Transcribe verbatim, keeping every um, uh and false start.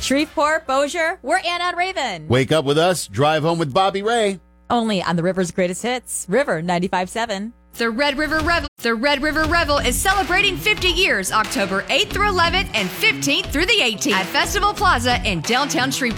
Shreveport, Bossier, we're Anna and Raven. Wake up with us, drive home with Bobby Ray. Only on the River's greatest hits, River ninety-five point seven. The Red River Revel. The Red River Revel is celebrating fifty years, October eighth through eleventh and fifteenth through the eighteenth at Festival Plaza in downtown Shreveport.